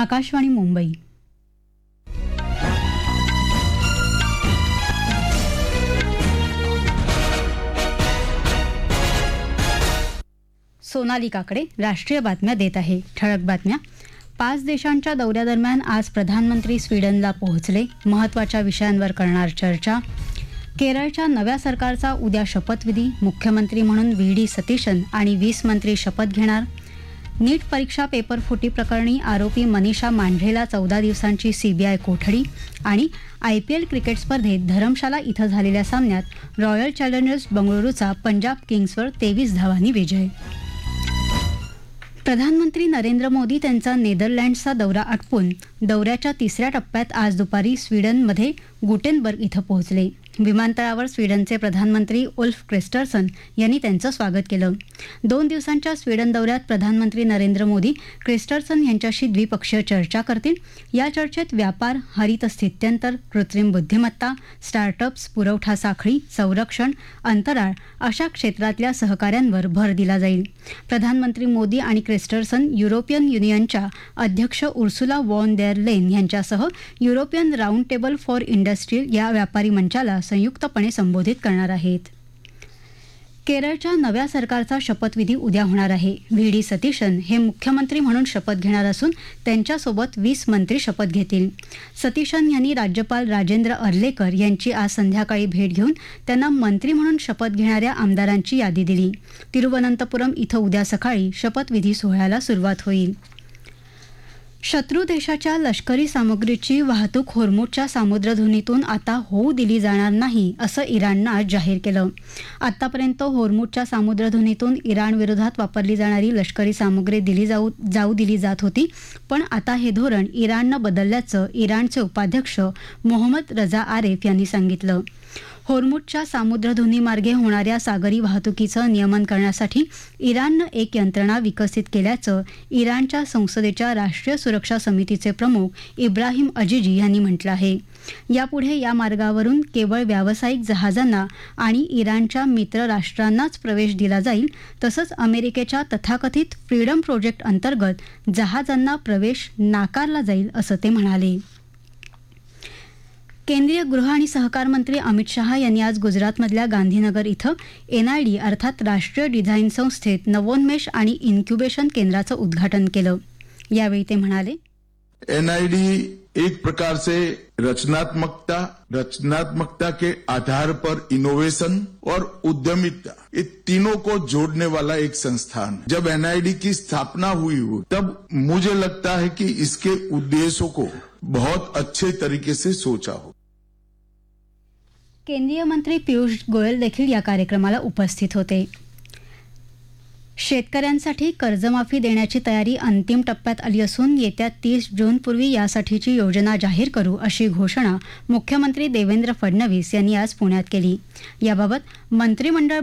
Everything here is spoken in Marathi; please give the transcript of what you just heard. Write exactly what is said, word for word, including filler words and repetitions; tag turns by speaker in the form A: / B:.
A: आकाशवाणी मुंबई. सोनाली काकडे राष्ट्रीय बातम्या देत आहे. ठळक बातम्या. पाच देशांच्या दौऱ्यादरम्यान आज प्रधानमंत्री स्वीडनला पोहोचले. महत्त्वाच्या विषयांवर करणार चर्चा. केरळच्या नव्या सरकारचा उद्या शपथविधी. मुख्यमंत्री म्हणून व्ही डी सतीशन आणि वीस मंत्री शपथ घेणार. नीट परीक्षा पेपर फुटी प्रकरणी आरोपी मनीषा मांढरेला चौदा दिवसांची सीबीआय कोठडी. आणि आय पी एल क्रिकेट स्पर्धेत धरमशाला इथं झालेल्या सामन्यात रॉयल चॅलेंजर्स बंगळुरूचा पंजाब किंग्सवर तेवीस धावांनी विजय. प्रधानमंत्री नरेंद्र मोदी त्यांचा नेदरलँड्सचा दौरा आटपून दौऱ्याच्या तिसऱ्या टप्प्यात आज दुपारी स्वीडनमध्ये गुटेनबर्ग इथं पोहोचले. विमानतळावर स्वीडनचे प्रधानमंत्री उल्फ क्रिस्टर्सन यांनी त्यांचं स्वागत केलं. दोन दिवसांच्या स्वीडन दौऱ्यात प्रधानमंत्री नरेंद्र मोदी क्रिस्टर्सन यांच्याशी द्विपक्षीय चर्चा करतील. या चर्चेत व्यापार, हरित स्थित्यंतर, कृत्रिम बुद्धिमत्ता, स्टार्टअप्स, पुरवठा साखळी, संरक्षण, अंतराळ अशा क्षेत्रातल्या सहकार्यांवर भर दिला जाईल. प्रधानमंत्री मोदी आणि क्रिस्टर्सन युरोपियन युनियनच्या अध्यक्ष उर्सुला वॉन देर लेन यांच्यासह European round table for industry या व्यापारी मंचाला संयुक्तपणे संबोधित करणार आहेत. केरळच्या नव्या सरकारचा शपथविधी उद्या होणार आहे. व्ही डी सतीशन हे मुख्यमंत्री म्हणून शपथ घेणार असून त्यांच्यासोबत वीस मंत्री शपथ घेतील. सतीशन यांनी राज्यपाल राजेंद्र अर्लेकर यांची आज संध्याकाळी भेट घेऊन त्यांना मंत्री म्हणून शपथ घेणाऱ्या आमदारांची यादी दिली. तिरुवनंतपुरम इथं उद्या सकाळी शपथविधी सोहळ्याला सुरुवात होईल. शत्रू देशाच्या लष्करी सामग्रीची वाहतूक होर्मुझच्या सामुद्रधुनीतून आता होऊ दिली जाणार नाही असं इराणनं आज जाहीर केलं. आतापर्यंत होर्मुझच्या सामुद्रधुनीतून इराणविरोधात वापरली जाणारी लष्करी सामग्री दिली जाऊ जाऊ दिली जात होती, पण आता हे धोरण इराणनं बदलल्याचं इराणचे उपाध्यक्ष मोहम्मद रजा आरेफ यांनी सांगितलं. होर्मुझच्या सामुद्रधुनीमार्गे होणाऱ्या सागरी वाहतुकीचं नियमन करण्यासाठी इराणनं एक यंत्रणा विकसित केल्याचं इराणच्या संसदेच्या राष्ट्रीय सुरक्षा समितीचे प्रमुख इब्राहिम अजिजी यांनी म्हटलं आहे. यापुढे या मार्गावरून केवळ व्यावसायिक जहाजांना आणि इराणच्या मित्र राष्ट्रांनाच प्रवेश दिला जाईल. तसंच अमेरिकेच्या तथाकथित फ्रीडम प्रोजेक्ट अंतर्गत जहाजांना प्रवेश नाकारला जाईल असं ते म्हणाले. केंद्रीय गृह आणि सहकार मंत्री अमित शहा यांनी आज गुजरातमधल्या गांधीनगर इथं एन आय डी अर्थात राष्ट्रीय डिझाईन संस्थेत नवोन्मेष आणि इन्क्युबेशन केंद्राचं उद्घाटन केलं. यावेळी ते म्हणाले,
B: एन आई डी एक प्रकार से रचनात्मकता रचनात्मकता के आधार पर इनोवेशन और उद्यमिता ये तीनों को जोड़ने वाला एक संस्थान. जब एन आई डी की स्थापना हुई हो तब मुझे लगता है कि इसके उद्देश्यों को बहुत अच्छे तरीके से सोचा हो.
A: केंद्रीय मंत्री पियुष गोयल देखील या कार्यक्रमाला उपस्थित होते. शेतकऱ्यांसाठी कर्जमाफी देण्याची तयारी अंतिम टप्प्यात आली असून येत्या तीस जूनपूर्वी यासाठीची योजना जाहीर करू अशी घोषणा मुख्यमंत्री देवेंद्र फडणवीस यांनी आज पुण्यात केली. याबाबत मंत्रिमंडळ